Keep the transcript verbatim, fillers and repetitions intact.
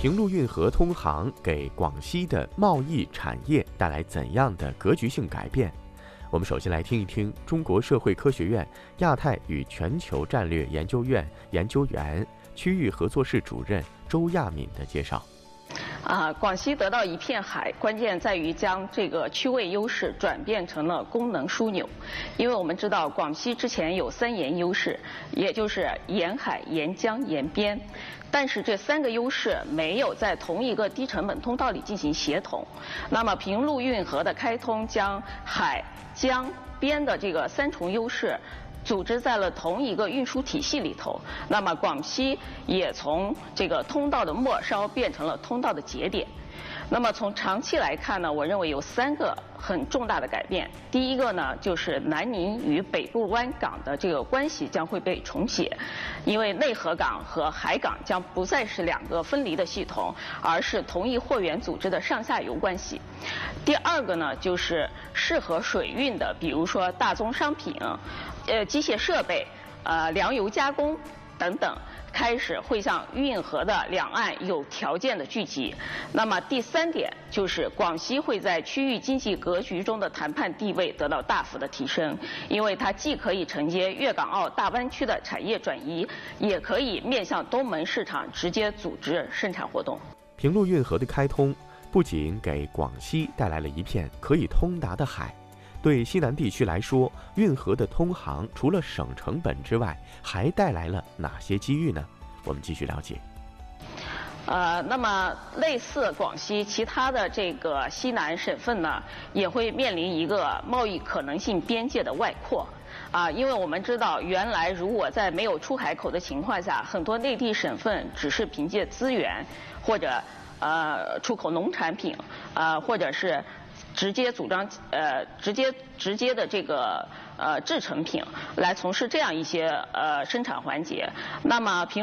平陆运河通航给广西的贸易产业带来怎样的格局性改变？我们首先来听一听中国社会科学院亚太与全球战略研究院研究员、区域合作室主任周亚敏的介绍。 啊，广西得到一片海，关键在于将这个区位优势转变成了功能枢纽。因为我们知道广西之前有三沿优势，也就是沿海、沿江、沿边，但是这三个优势没有在同一个低成本通道里进行协同。那么平陆运河的开通，将海、江、边的这个三重优势组织在了同一个运输体系里头，那么广西也从这个通道的末梢变成了通道的节点。那么从长期来看呢，我认为有三个很重大的改变。第一个呢，就是南宁与北部湾港的这个关系将会被重写，因为内河港和海港将不再是两个分离的系统，而是同一货源组织的上下游关系。第二个呢，就是适合水运的，比如说大宗商品、呃机械设备、呃粮油加工等等，开始会向运河的两岸有条件的聚集。那么第三点就是广西会在区域经济格局中的谈判地位得到大幅的提升，因为它既可以承接粤港澳大湾区的产业转移，也可以面向东盟市场直接组织生产活动。 平陆运河的开通不仅给广西带来了一片可以通达的海，对西南地区来说，运河的通航除了省成本之外，还带来了哪些机遇呢？我们继续了解。 呃，那么类似广西，其他的这个西南省份呢，也会面临一个贸易可能性边界的外扩。啊，因为我们知道，原来如果在没有出海口的情况下，很多内地省份只是凭借资源或者呃出口农产品，呃或者是直接组装呃直接直接的这个呃制成品来从事这样一些呃生产环节。那么平